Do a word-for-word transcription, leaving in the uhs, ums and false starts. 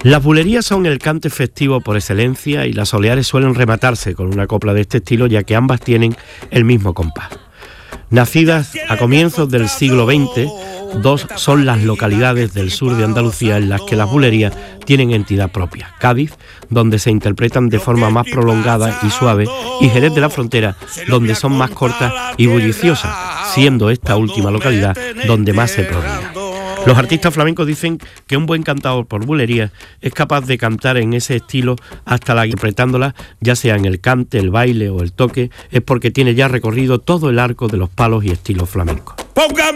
Las bulerías son el cante festivo por excelencia y las soleares suelen rematarse con una copla de este estilo, ya que ambas tienen el mismo compás. Nacidas a comienzos del siglo veinte, dos son las localidades del sur de Andalucía en las que las bulerías tienen entidad propia: Cádiz, donde se interpretan de forma más prolongada y suave, y Jerez de la Frontera, donde son más cortas y bulliciosas, siendo esta última localidad donde más se prodiga. Los artistas flamencos dicen que un buen cantador por bulería es capaz de cantar en ese estilo hasta la interpretándola, ya sea en el cante, el baile o el toque, es porque tiene ya recorrido todo el arco de los palos y estilos flamencos.